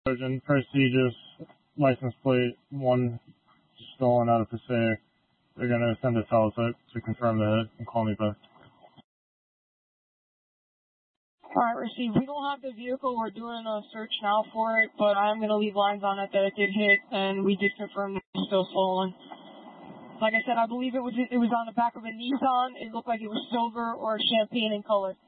Sergeant, prestigious, license plate 1 stolen out of Passaic. They're going to send a telephoto to confirm the hit and call me back. Alright, received. We don't have the vehicle. We're doing a search now for it, but I'm going to leave lines on it that it did hit, and we did confirm that it's still stolen. Like I said, I believe it was on the back of a Nissan. It looked like it was silver or champagne in color.